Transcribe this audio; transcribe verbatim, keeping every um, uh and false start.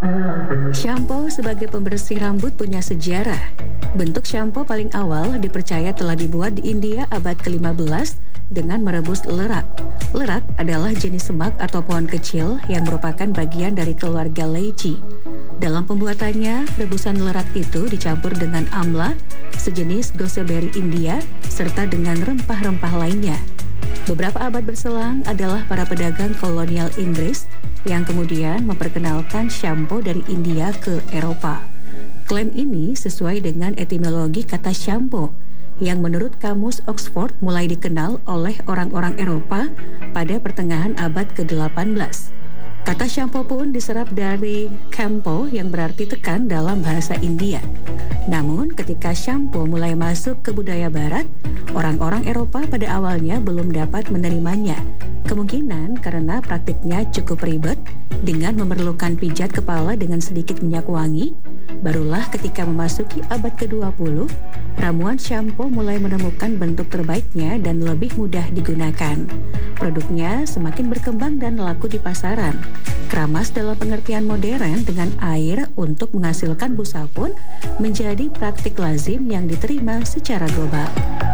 Shampoo sebagai pembersih rambut punya sejarah. Bentuk shampoo paling awal dipercaya telah dibuat di India abad kelima belas dengan merebus lerak. Lerak adalah jenis semak atau pohon kecil yang merupakan bagian dari keluarga lychee. Dalam pembuatannya, rebusan lerak itu dicampur dengan amla, sejenis gooseberry India, serta dengan rempah-rempah lainnya. Beberapa abad berselang adalah para pedagang kolonial Inggris yang kemudian memperkenalkan shampoo dari India ke Eropa. Klaim ini sesuai dengan etimologi kata shampoo yang menurut kamus Oxford mulai dikenal oleh orang-orang Eropa pada pertengahan abad ke delapan belas. Kata shampoo pun diserap dari campo yang berarti tekan dalam bahasa India. Namun ketika shampoo mulai masuk ke budaya barat, orang-orang Eropa pada awalnya belum dapat menerimanya. Kemungkinan karena praktiknya cukup ribet dengan memerlukan pijat kepala dengan sedikit minyak wangi. Barulah ketika memasuki abad ke dua puluh, ramuan shampoo mulai menemukan bentuk terbaiknya dan lebih mudah digunakan. Produknya semakin berkembang dan laku di pasaran. Keramas dalam pengertian modern dengan air untuk menghasilkan busa pun menjadi praktik lazim yang diterima secara global.